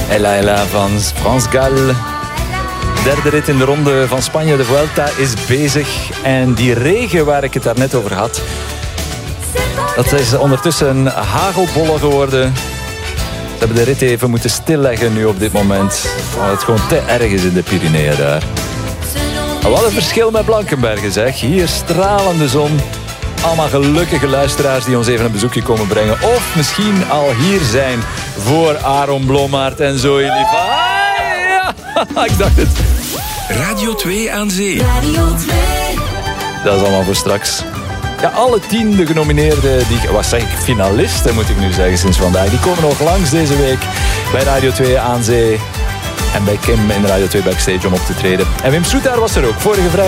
Ella Ella van Frans Gal. Derde rit in de ronde van Spanje. De Vuelta is bezig. En die regen waar ik het daarnet over had, dat is ondertussen hagelbollen geworden. Ze hebben de rit even moeten stilleggen nu op dit moment. Omdat het gewoon te erg is in de Pyreneeën daar. Maar wat een verschil met Blankenberge, zeg. Hier stralende zon. Allemaal gelukkige luisteraars die ons even een bezoekje komen brengen. Of misschien al hier zijn voor Aaron Blommaert en Zoe Lief. Ja, ik dacht het. Radio 2 aan Zee. Radio 2. Dat is allemaal voor straks. Ja, alle 10 de genomineerden, wat zeg ik, finalisten moet ik nu zeggen sinds vandaag, die komen nog langs deze week bij Radio 2 aan Zee. En bij Kim in Radio 2 Backstage om op te treden. En Wim Soetaar was er ook vorige vrijdag.